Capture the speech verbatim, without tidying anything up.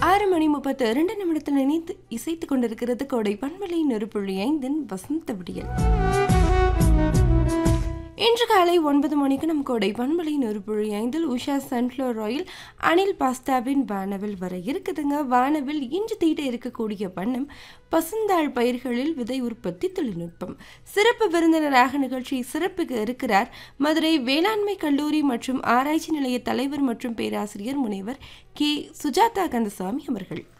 ஆறு மணி முப்பத்து இரண்டு நிமிடத்தில் இணைத்து இசைத்துக் கொண்டிருக்கிறது கோடை பண்பலை நெருப்புள்ளி ஐந்தின் வசந்த விடியல். இன்று காலை ஒன்பது மணிக்கு நம் கோடை பண்பலை நெருப்புள்ளி ஐந்தில் உஷா சன்ஃப்ளவர் ஆயில் அனில் பாஸ்தாவின் வானவில் வர இருக்குதுங்க. வானவில் இன்று தீட்ட இருக்கக்கூடிய வண்ணம் பசுந்தாள் பயிர்களில் விதை உற்பத்தி தொழில்நுட்பம். சிறப்பு விருந்தினராக நிகழ்ச்சி சிறப்புக்கு இருக்கிறார் மதுரை வேளாண்மை கல்லூரி மற்றும் ஆராய்ச்சி நிலைய தலைவர் மற்றும் பேராசிரியர் முனைவர் கே சுஜாதா கந்தசாமி அவர்கள்.